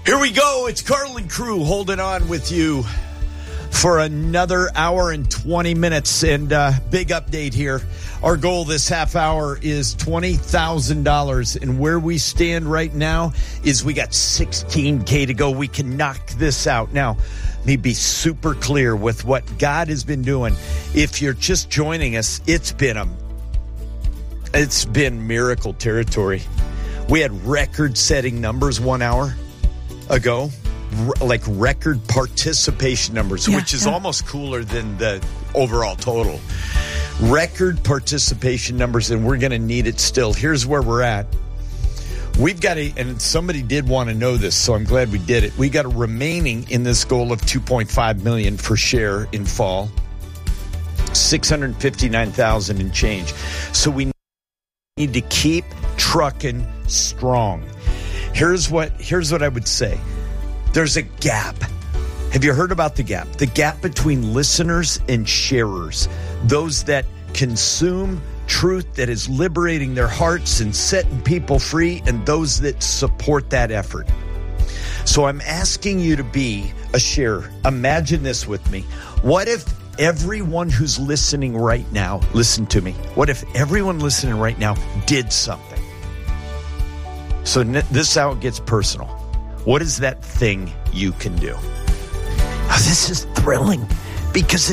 Here we go. It's Carlin Crew holding on with you for another hour and 20 minutes. And big update here. Our goal this half hour is $20,000. And where we stand right now is we got $16K to go. We can knock this out. Now, let me be super clear with what God has been doing. If you're just joining us, it's been miracle territory. We had record-setting numbers 1 hour ago, like record participation numbers, which is almost cooler than the overall total. Record participation numbers, and we're going to need it still. Here's where we're at. We've got and somebody did want to know this, so I'm glad we did it. We got a remaining in this goal of $2.5 million for share in fall, $659,000 and change. So we need to keep trucking strong. Here's what I would say. There's a gap. Have you heard about the gap? The gap between listeners and sharers, those that consume truth that is liberating their hearts and setting people free, and those that support that effort. So I'm asking you to be a sharer. Imagine this with me. What if everyone who's listening right now, listen to me. What if everyone listening right now did something? So this is how it gets personal. What is that thing you can do? Oh, this is thrilling because